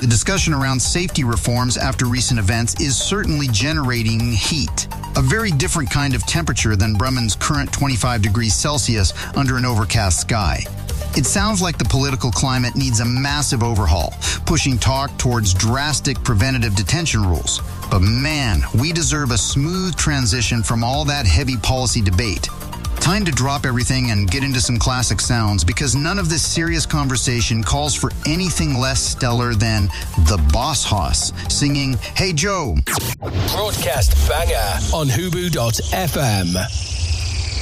The discussion around safety reforms after recent events is certainly generating heat. A very different kind of temperature than Bremen's current 25 degrees Celsius under an overcast sky. It sounds like the political climate needs a massive overhaul, pushing talk towards drastic preventative detention rules. But man, we deserve a smooth transition from all that heavy policy debate. Time to drop everything and get into some classic sounds, because none of this serious conversation calls for anything less stellar than the Boss Hoss singing Hey Joe. Broadcast banger on Hubu.fm.